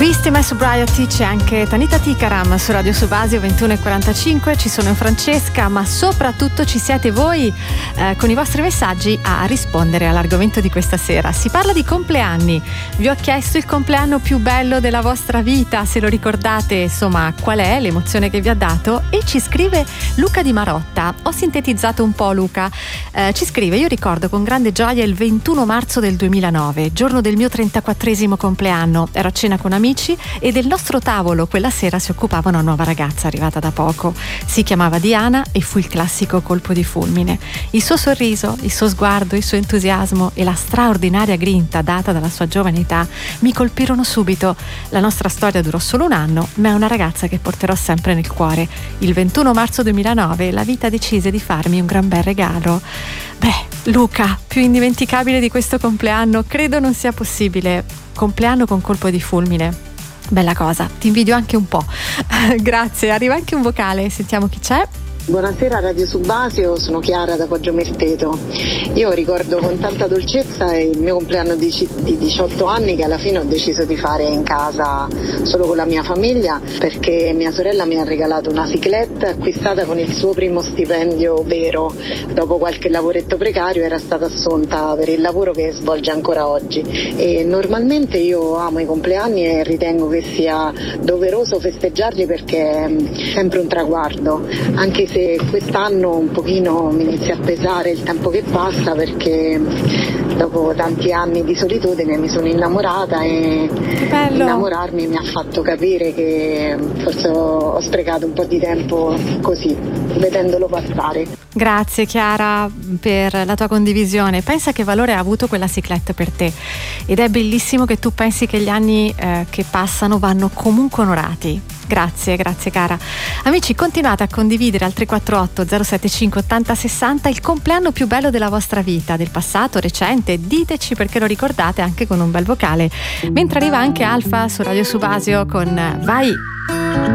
Viste Sobriety, c'è anche Tanita Tikaram su Radio Subasio 21:45. Ci sono Francesca, ma soprattutto ci siete voi con i vostri messaggi a rispondere all'argomento di questa sera. Si parla di compleanni. Vi ho chiesto il compleanno più bello della vostra vita, se lo ricordate, insomma, qual è l'emozione che vi ha dato? E ci scrive Luca di Marotta. Ho sintetizzato un po', Luca. Ci scrive: io ricordo con grande gioia il 21 marzo del 2009, giorno del mio 34esimo compleanno. Ero a cena con amici e del nostro tavolo quella sera si occupava una nuova ragazza arrivata da poco. Si chiamava Diana e fu il classico colpo di fulmine. Il suo sorriso, il suo sguardo, il suo entusiasmo e la straordinaria grinta data dalla sua giovane età mi colpirono subito. La nostra storia durò solo un anno, ma è una ragazza che porterò sempre nel cuore. Il 21 marzo 2009 la vita decise di farmi un gran bel regalo. Beh, Luca, più indimenticabile di questo compleanno credo non sia possibile. Compleanno con colpo di fulmine. Bella cosa, ti invidio anche un po'. Grazie, arriva anche un vocale, sentiamo chi c'è. Buonasera Radio Subasio, sono Chiara da Poggio Merteto. Io ricordo con tanta dolcezza il mio compleanno di 18 anni che alla fine ho deciso di fare in casa solo con la mia famiglia, perché mia sorella mi ha regalato una cyclette acquistata con il suo primo stipendio vero. Dopo qualche lavoretto precario era stata assunta per il lavoro che svolge ancora oggi. E normalmente io amo i compleanni e ritengo che sia doveroso festeggiarli perché è sempre un traguardo, anche se quest'anno un pochino mi inizia a pesare il tempo che passa, perché dopo tanti anni di solitudine mi sono innamorata e innamorarmi mi ha fatto capire che forse ho sprecato un po' di tempo così, vedendolo passare. Grazie Chiara per la tua condivisione. Pensa che valore ha avuto quella cyclette per te, ed è bellissimo che tu pensi che gli anni che passano vanno comunque onorati. Grazie cara. Amici, continuate a condividere al 348 075 80 60 il compleanno più bello della vostra vita, del passato, recente. Diteci perché lo ricordate anche con un bel vocale. Mentre arriva anche Alfa su Radio Subasio con Vai.